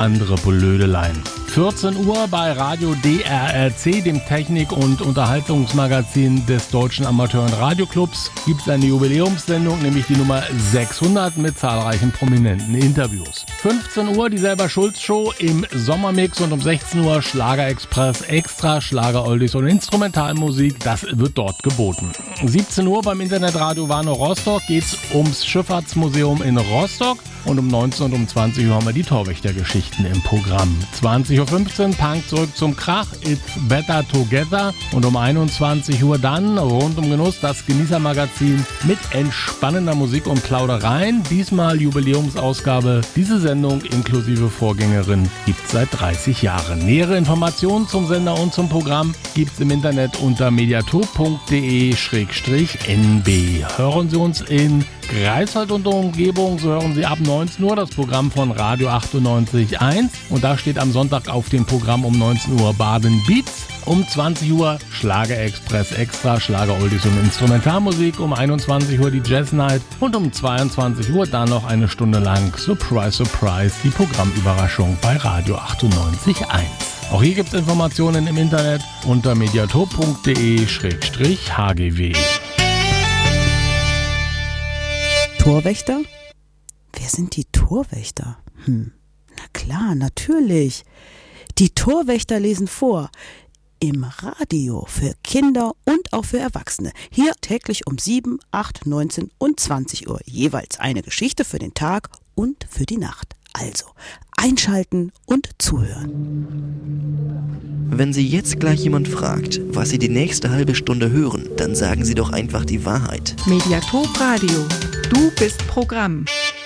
andere Blödeleien. 14 Uhr bei Radio DRRC, dem Technik- und Unterhaltungsmagazin des Deutschen Amateur- und Radioclubs, gibt es eine Jubiläumssendung, nämlich die Nummer 600 mit zahlreichen prominenten Interviews. 15 Uhr die Selber-Schulz-Show im Sommermix und um 16 Uhr Schlagerexpress Extra, Schlager, Oldies und Instrumentalmusik, das wird dort geboten. 17 Uhr beim Internetradio Warnow Rostock geht's ums Schifffahrtsmuseum in Rostock. Und um 19 und um 20 Uhr haben wir die Torwächtergeschichten im Programm. 20.15 Uhr Punk zurück zum Krach, It's Better Together. Und um 21 Uhr dann rund um Genuss das Genießermagazin mit entspannender Musik und Plaudereien. Diesmal Jubiläumsausgabe. Diese Sendung inklusive Vorgängerin gibt es seit 30 Jahren. Nähere Informationen zum Sender und zum Programm gibt es im Internet unter mediator.de/nb. Hören Sie uns in Greifswald und Umgebung, so hören Sie ab 19 Uhr das Programm von Radio 98.1 und da steht am Sonntag auf dem Programm um 19 Uhr Baden Beats, um 20 Uhr Schlagerexpress Extra, Schlager, Oldies und Instrumentalmusik, um 21 Uhr die Jazz Night und um 22 Uhr dann noch eine Stunde lang Surprise, Surprise, die Programmüberraschung bei Radio 98.1. Auch hier gibt es Informationen im Internet unter mediator.de/hgw. Torwächter? Wer sind die Torwächter? Na klar, natürlich. Die Torwächter lesen vor. Im Radio für Kinder und auch für Erwachsene. Hier täglich um 7, 8, 19 und 20 Uhr. Jeweils eine Geschichte für den Tag und für die Nacht. Also einschalten und zuhören. Wenn Sie jetzt gleich jemand fragt, was Sie die nächste halbe Stunde hören, dann sagen Sie doch einfach die Wahrheit. Mediator Radio. Du bist Programm.